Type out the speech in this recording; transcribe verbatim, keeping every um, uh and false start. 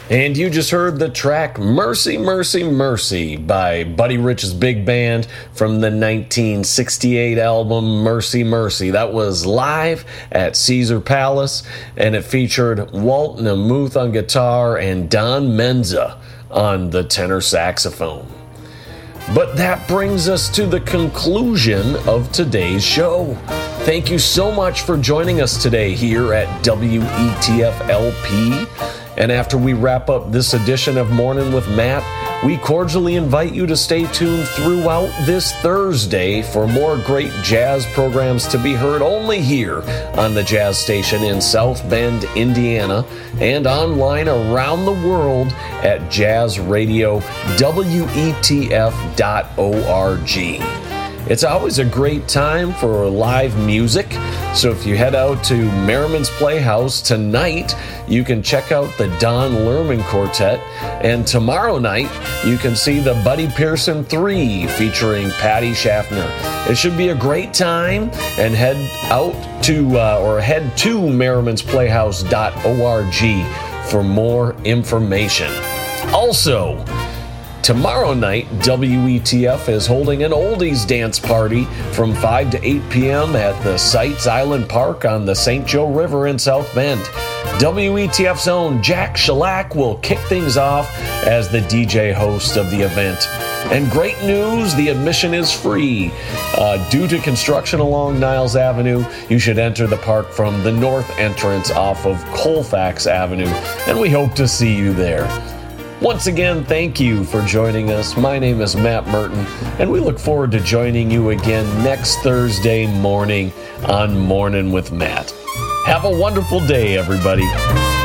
And you just heard the track Mercy, Mercy, Mercy by Buddy Rich's big band from the nineteen sixty-eight album Mercy, Mercy. That was live at Caesar Palace, and it featured Walt Namuth on guitar and Don Menza on the tenor saxophone. But that brings us to the conclusion of today's show. Thank you so much for joining us today here at W E T F L P. And after we wrap up this edition of Morning with Matt, we cordially invite you to stay tuned throughout this Thursday for more great jazz programs to be heard only here on the Jazz Station in South Bend, Indiana, and online around the world at jazz radio W E T F dot org. It's always a great time for live music, so if you head out to Merriman's Playhouse tonight, you can check out the Don Lerman Quartet, and tomorrow night, you can see the Buddy Pearson three featuring Patty Schaffner. It should be a great time, and head out to, uh, or head to merrimans playhouse dot org for more information. Also, tomorrow night, W E T F is holding an oldies dance party from five to eight p.m. at the Sights Island Park on the Saint Joe River in South Bend. W E T F's own Jack Shellac will kick things off as the D J host of the event. And great news, the admission is free. Uh, due to construction along Niles Avenue, you should enter the park from the north entrance off of Colfax Avenue, and we hope to see you there. Once again, thank you for joining us. My name is Matt Merton, and we look forward to joining you again next Thursday morning on Morning with Matt. Have a wonderful day, everybody.